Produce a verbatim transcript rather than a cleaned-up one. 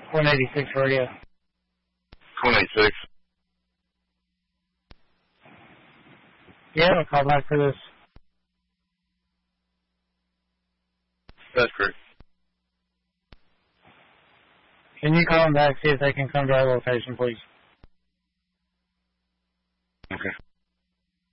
one eighty-six radio. one eighty-six. Yeah, I'll call back for this. That's correct. Can you call them back, see if they can come to our location, please?